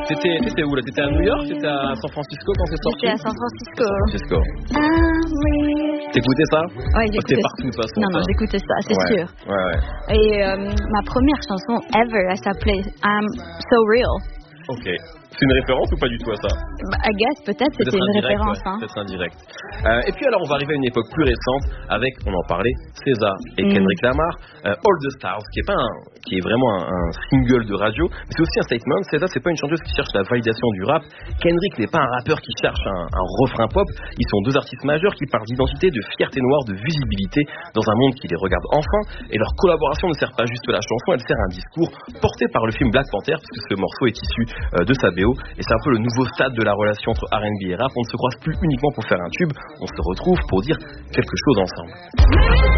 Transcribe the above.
T'étais où là? T'étais à New York? T'étais à San Francisco quand c'est sorti? J'étais à San Francisco. T'écoutais ça? Ouais, j'écoutais. T'es partout de toute façon. Non, j'écoutais ça, c'est sûr. Ouais. Et ma première chanson ever, elle s'appelait I'm So Real. Ok. C'est une référence ou pas du tout à ça? I guess, peut-être c'était une indirect, référence. Ouais, peut-être indirect. Et puis alors on va arriver à une époque plus récente avec, on en parlait, SZA et Kendrick Lamar, All the Stars, qui est vraiment un single de radio, mais c'est aussi un statement. SZA, c'est pas une chanteuse qui cherche la validation du rap. Kendrick n'est pas un rappeur qui cherche un refrain pop. Ils sont deux artistes majeurs qui parlent d'identité, de fierté noire, de visibilité dans un monde qui les regarde enfin. Et leur collaboration ne sert pas juste la chanson, elle sert à un discours porté par le film Black Panther, puisque ce morceau est issu de sa BO. Et c'est un peu le nouveau stade de la relation entre R&B et rap. On ne se croise plus uniquement pour faire un tube, on se retrouve pour dire quelque chose ensemble.